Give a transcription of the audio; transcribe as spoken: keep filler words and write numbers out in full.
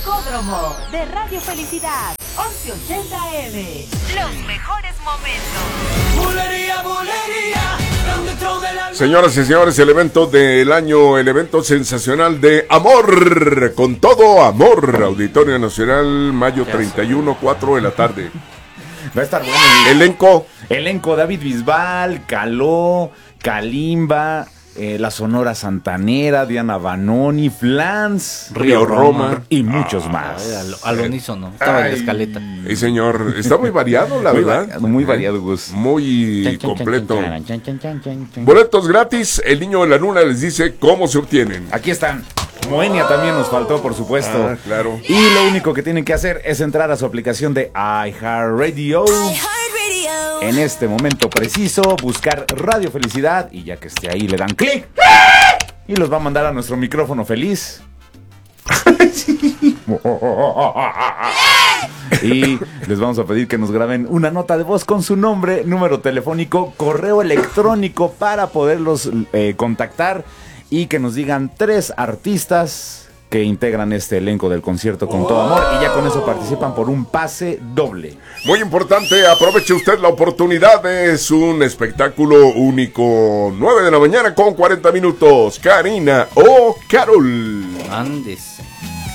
Rocódromo de Radio Felicidad, once ochenta A M. Los mejores momentos. Bulería, bulería. Señoras y señores, el evento del año, el evento sensacional de Amor, con todo amor, Auditorio Nacional, mayo treinta y uno, cuatro de la tarde. Va a estar bueno. Elenco. Elenco, David Bisbal, Caló, Kalimba, eh, la Sonora Santanera, Diana Vanoni, Flans, Río Roma y muchos más. Al, al unísono, estaba en la escaleta. Y señor, está muy variado, la muy verdad. Variado, muy variado, Gus. Muy completo. Boletos gratis, el niño de la luna les dice cómo se obtienen. Aquí están. Moenia también nos faltó, por supuesto. Ah, claro. Y lo único que tienen que hacer es entrar a su aplicación de iHeartRadio. En este momento preciso, buscar Radio Felicidad y ya que esté ahí le dan clic y los va a mandar a nuestro micrófono feliz. Y les vamos a pedir que nos graben una nota de voz con su nombre, número telefónico, correo electrónico para poderlos eh, contactar y que nos digan tres artistas que integran este elenco del concierto Con Todo Amor y ya con eso participan por un pase doble. Muy importante, aproveche usted la oportunidad, es un espectáculo único, nueve de la mañana con cuarenta minutos, Karina o Carol. Andes.